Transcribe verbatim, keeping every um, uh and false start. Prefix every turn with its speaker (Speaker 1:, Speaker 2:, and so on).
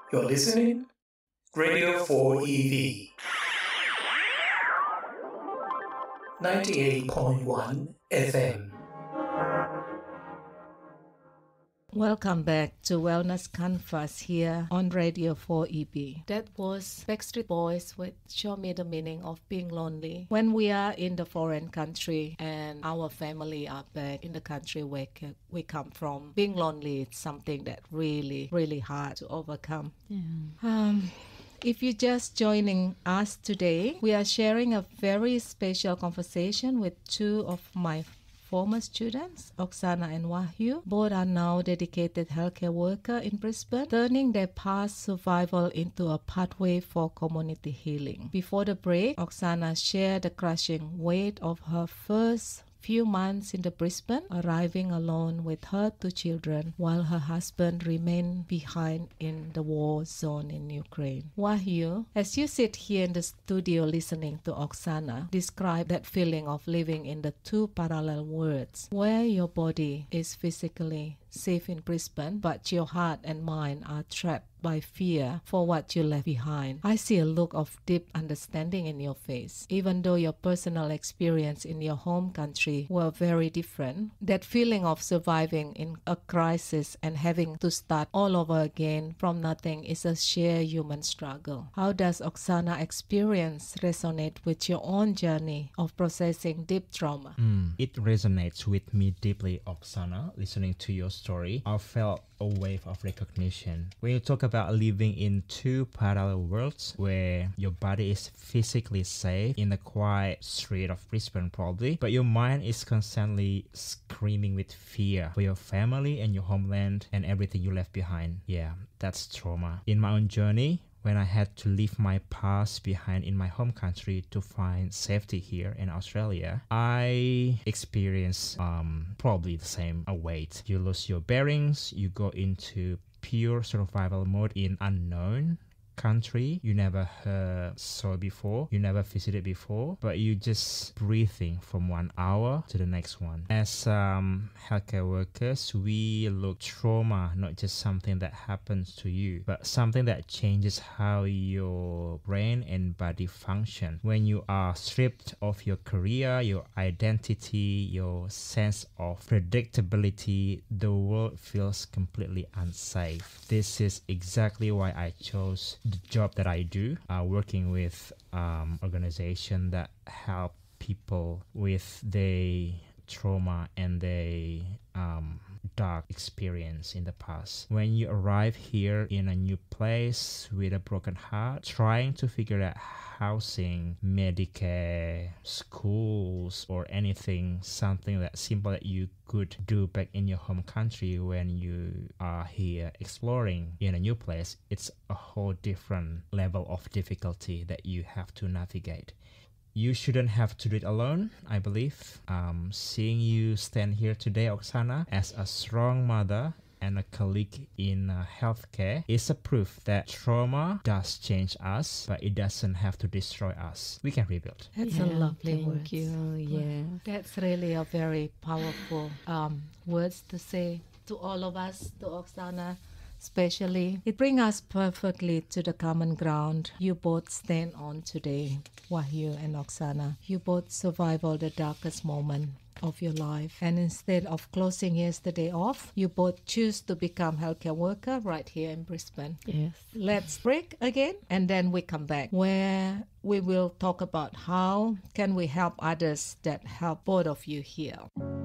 Speaker 1: You're listening Radio four E V ninety-eight point one F M.
Speaker 2: Welcome back to Wellness Canvas here on Radio four E B. That was Backstreet Boys with Show Me the Meaning of Being Lonely. When we are in the foreign country and our family are back in the country where we come from, being lonely is something that really, really hard to overcome.
Speaker 3: Yeah.
Speaker 2: Um, If you're just joining us today, we are sharing a very special conversation with two of my former students, Oksana and Wahyu. Both are now dedicated healthcare workers in Brisbane, turning their past survival into a pathway for community healing. Before the break, Oksana shared the crushing weight of her first few months in the Brisbane, arriving alone with her two children while her husband remained behind in the war zone in Ukraine. Wahyu, as you sit here in the studio listening to Oksana, describe that feeling of living in the two parallel worlds, where your body is physically safe in Brisbane, but your heart and mind are trapped by fear for what you left behind. I see a look of deep understanding in your face. Even though your personal experience in your home country were very different, that feeling of surviving in a crisis and having to start all over again from nothing is a shared human struggle. How does Oksana experience resonate with your own journey of processing deep trauma?
Speaker 4: Mm, it resonates with me deeply, Oksana, listening to your story. I felt a wave of recognition. When you talk about living in two parallel worlds where your body is physically safe in the quiet street of Brisbane probably, but your mind is constantly screaming with fear for your family and your homeland and everything you left behind. Yeah, that's trauma. In my own journey, when I had to leave my past behind in my home country to find safety here in Australia, I experienced um, probably the same await. You lose your bearings, you go into pure survival mode in unknown country you never heard saw before, you never visited before, but you just breathing from one hour to the next one. As um, healthcare workers, we look trauma not just something that happens to you, but something that changes how your brain and body function. When you are stripped of your career, your identity, your sense of predictability, the world feels completely unsafe. This is exactly why I chose the job that I do, uh, working with um, organization that help people with the trauma and the um, dark experience in the past. When you arrive here in a new place with a broken heart, trying to figure out housing, Medicare, schools, or anything, something that simple that you could do back in your home country when you are here exploring in a new place, it's a whole different level of difficulty that you have to navigate. You shouldn't have to do it alone, I believe. Um, seeing you stand here today, Oksana, as a strong mother and a colleague in uh, healthcare is a proof that trauma does change us, but it doesn't have to destroy us. We can rebuild.
Speaker 2: That's
Speaker 3: yeah,
Speaker 2: a lovely
Speaker 3: thank
Speaker 2: words.
Speaker 3: you. Yeah.
Speaker 2: That's really a very powerful um, words to say to all of us, to Oksana especially. It brings us perfectly to the common ground you both stand on today, Wahyu and Oksana. You both survived all the darkest moment of your life, and instead of closing yesterday off, you both choose to become healthcare worker right here in Brisbane.
Speaker 3: Yes.
Speaker 2: Let's break again and then we come back where we will talk about how can we help others that help both of you heal.